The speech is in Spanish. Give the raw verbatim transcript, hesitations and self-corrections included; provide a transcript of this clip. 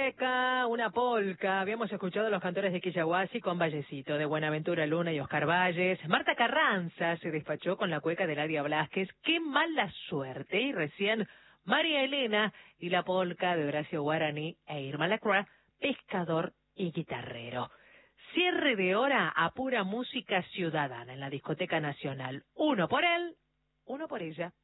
discoteca, una polca. Habíamos escuchado a los cantores de Quillahuasi con Vallecito, de Buenaventura Luna y Oscar Valles. Marta Carranza se despachó con la cueca de Ladia Blasquez. ¡Qué mala suerte! Y recién María Elena y la polca de Horacio Guaraní e Irma Lacroix, pescador y guitarrero. Cierre de hora a pura música ciudadana en la Discoteca Nacional. Uno por él, uno por ella.